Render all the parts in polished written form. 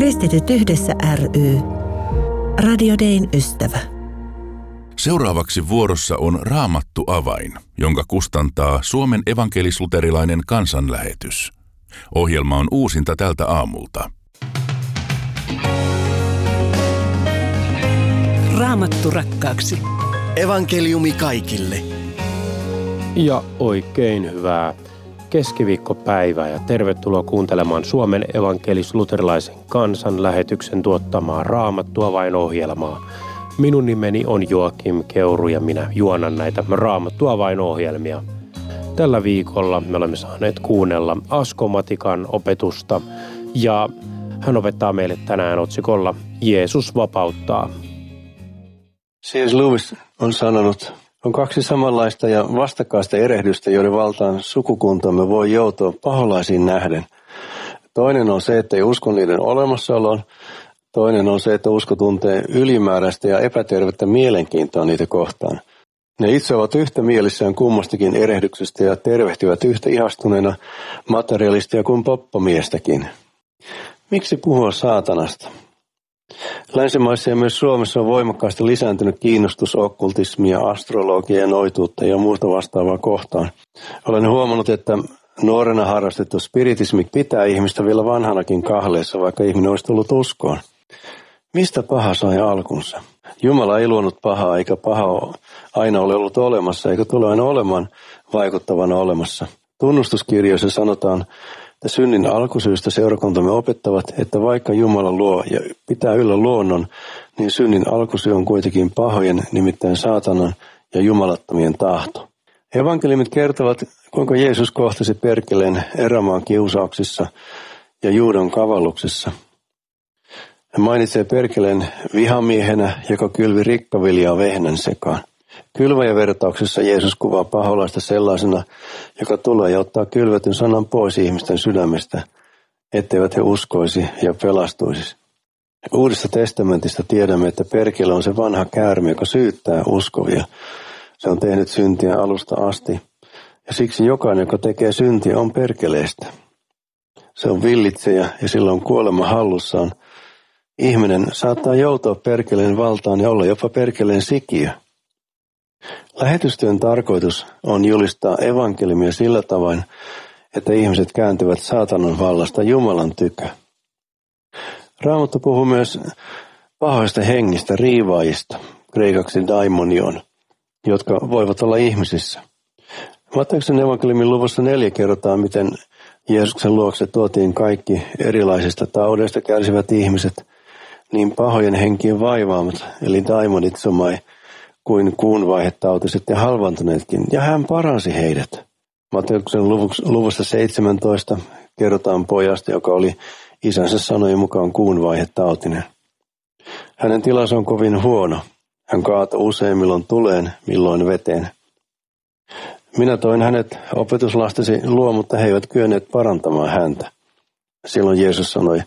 Kristityt yhdessä ry. Radio Dayn ystävä. Seuraavaksi vuorossa on Raamattu avain, jonka kustantaa Suomen evankelis-luterilainen kansanlähetys. Ohjelma on uusinta tältä aamulta. Raamattu rakkaaksi. Evankeliumi kaikille. Ja oikein hyvää keskiviikkopäivää ja tervetuloa kuuntelemaan Suomen evankelis-luterilaisen kansanlähetyksen tuottamaa Raamattu avain -ohjelmaa. Minun nimeni on Joakim Keuru ja minä juonan näitä Raamattu avain -ohjelmia. Tällä viikolla me olemme saaneet kuunnella Asko Matikan opetusta ja hän opettaa meille tänään otsikolla Jeesus vapauttaa. C.S. Lewis on sanonut, on kaksi samanlaista ja vastakkaista erehdystä, joiden valtaan sukukuntamme voi joutua paholaisiin nähden. Toinen on se, että ei usko niiden olemassaoloon. Toinen on se, että usko tuntee ylimääräistä ja epätervettä mielenkiintoa niitä kohtaan. Ne itse ovat yhtä mielissään kummastakin erehdyksestä ja tervehtivät yhtä ihastuneena materialistia kuin poppamiestäkin. Miksi puhua saatanasta? Länsimaissa ja myös Suomessa on voimakkaasti lisääntynyt kiinnostus okkultismia, astrologiaa ja noituutta ja muuta vastaavaa kohtaan. Olen huomannut, että nuorena harrastettu spiritismi pitää ihmistä vielä vanhanakin kahleessa, vaikka ihminen olisi tullut uskoon. Mistä paha sai alkunsa? Jumala ei luonut pahaa, eikä paha aina ole ollut olemassa, eikä tule aina olemaan vaikuttavana olemassa. Tunnustuskirjoissa sanotaan, että synnin alkusyystä seurakuntamme opettavat, että vaikka Jumala luo ja pitää yllä luonnon, niin synnin alkusyy on kuitenkin pahojen, nimittäin saatanan ja jumalattomien tahto. Evankeliumit kertovat, kuinka Jeesus kohtasi perkeleen erämaan kiusauksissa ja Juudan kavalluksessa. Hän mainitsee perkeleen vihamiehenä, joka kylvi rikkaviljaa vehnän sekaan. Kylväjävertauksessa Jeesus kuvaa paholaista sellaisena, joka tulee ja ottaa kylvetyn sanan pois ihmisten sydämestä, etteivät he uskoisi ja pelastuisi. Uudesta testamentista tiedämme, että perkele on se vanha käärme, joka syyttää uskovia. Se on tehnyt syntiä alusta asti, ja siksi jokainen, joka tekee syntiä, on perkeleestä. Se on villitsejä ja sillä on kuolema hallussaan. Ihminen saattaa joutua perkeleen valtaan ja olla jopa perkeleen sikiö. Lähetystyön tarkoitus on julistaa evankeliumia sillä tavoin, että ihmiset kääntyvät saatanan vallasta Jumalan tykö. Raamattu puhuu myös pahoista hengistä, riivaajista, kreikaksi daimonion, jotka voivat olla ihmisissä. Matteuksen evankeliumin luvussa 4 kerrotaan, miten Jeesuksen luokse tuotiin kaikki erilaisista taudeista kärsivät ihmiset, niin pahojen henkien vaivaamat, eli daimonitsomai, kuin kuunvaihetautiset ja halvantuneetkin, ja hän paransi heidät. Matteuksen luvussa 17 kerrotaan pojasta, joka oli isänsä sanojen mukaan kuunvaihetautinen. Hänen tilansa on kovin huono. Hän kaatoi usein milloin tuleen, milloin veteen. Minä toin hänet opetuslastesi luo, mutta he eivät kyenneet parantamaan häntä. Silloin Jeesus sanoi,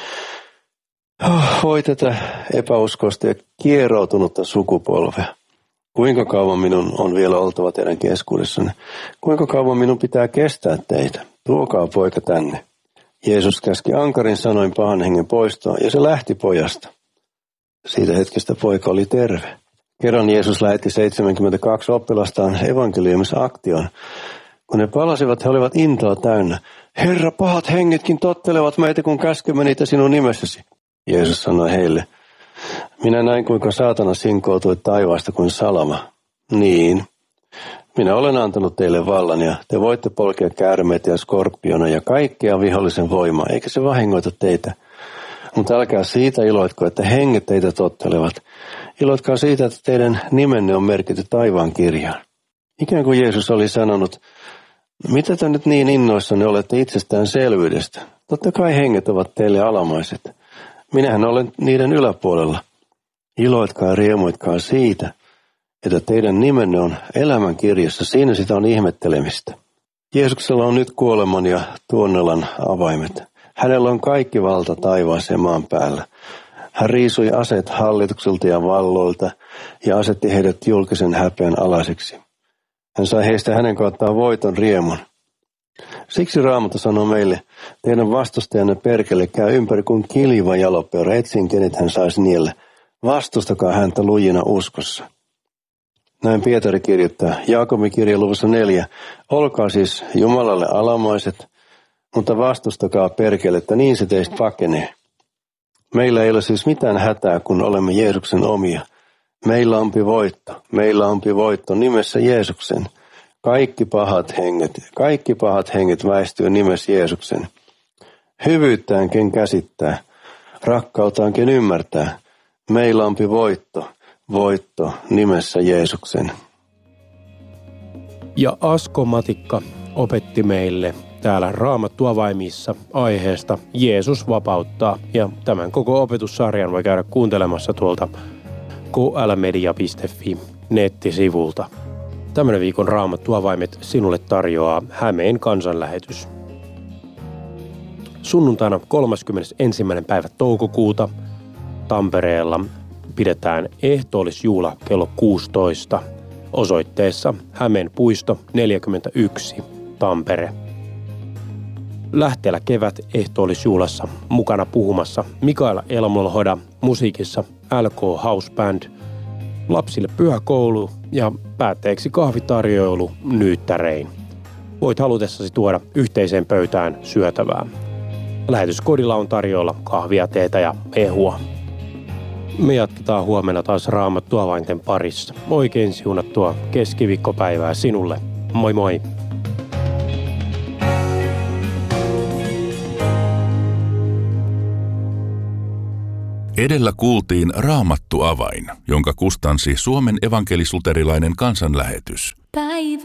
voi tätä epäuskoista ja kieroutunutta sukupolvea. Kuinka kauan minun on vielä oltava teidän keskuudessanne? Kuinka kauan minun pitää kestää teitä? Tuokaa poika tänne. Jeesus käski ankarin sanoin pahan hengen poistoa ja se lähti pojasta. Siitä hetkestä poika oli terve. Kerran Jeesus lähetti 72 oppilastaan evankeliumissa aktioon. Kun ne palasivat, he olivat intoa täynnä. Herra, pahat hengetkin tottelevat meitä, kun käskemme niitä sinun nimessäsi. Jeesus sanoi heille, minä näin kuinka saatana sinkoutui taivaasta kuin salama. Niin, minä olen antanut teille vallan ja te voitte polkea käärmeitä ja skorpiona ja kaikkea vihollisen voimaa, eikä se vahingoita teitä. Mutta älkää siitä iloitko, että henget teitä tottelevat. Iloitkaa siitä, että teidän nimenne on merkitty taivaan kirjaan. Ikään kuin Jeesus oli sanonut, mitä te nyt niin innoissanne olette itsestäänselvyydestä? Totta kai henget ovat teille alamaiset. Minähän olen niiden yläpuolella. Iloitkaa ja riemuitkaa siitä, että teidän nimenne on elämän kirjassa. Siinä sitä on ihmettelemistä. Jeesuksella on nyt kuoleman ja tuonnelan avaimet. Hänellä on kaikki valta taivaassa ja maan päällä. Hän riisui aseet hallitukselta ja valloilta ja asetti heidät julkisen häpeän alaiseksi. Hän sai heistä hänen kauttaan voiton riemun. Siksi Raamattu sanoo meille, teidän vastustajanne perkele käy ympäri kuin kiljuva jalopeura, etsin kenet hän saisi niellä. Vastustakaa häntä lujina uskossa. Näin Pietari kirjoittaa Jaakobin kirjan luvussa 4. Olkaa siis Jumalalle alamaiset, mutta vastustakaa perkelettä, niin se teistä pakenee. Meillä ei ole siis mitään hätää, kun olemme Jeesuksen omia. Meillä onpi voitto nimessä Jeesuksen. Kaikki pahat henget väistyy nimessä Jeesuksen. Hyvyyttään ken käsittää, rakkautaan ken ymmärtää. Meillä onpi voitto nimessä Jeesuksen. Ja Asko Matikka opetti meille täällä Raamattuavaimissa aiheesta Jeesus vapauttaa. Ja tämän koko opetussarjan voi käydä kuuntelemassa tuolta klmedia.fi nettisivulta. Tämän viikon Raamattuavaimet sinulle tarjoaa Hämeen kansanlähetys. Sunnuntaina 31. päivä toukokuuta Tampereella pidetään ehtoollisjuhla kello 16 osoitteessa Hämeen puisto 41 Tampere. Lähteellä kevät ehtoollisjuhlassa mukana puhumassa Mikaela Elmolhoda, musiikissa LK House Band, lapsille pyhäkoulu ja päätteeksi kahvitarjoilu nyyttärein. Voit halutessasi tuoda yhteiseen pöytään syötävää. Lähetyskodilla on tarjolla kahvia, teetä ja mehua. Me jatketaan huomenna taas Raamattuavainten parissa. Oikein siunattua keskiviikkopäivää sinulle. Moi moi! Edellä kuultiin Raamattuavain, jonka kustansi Suomen evankelis-luterilainen kansanlähetys.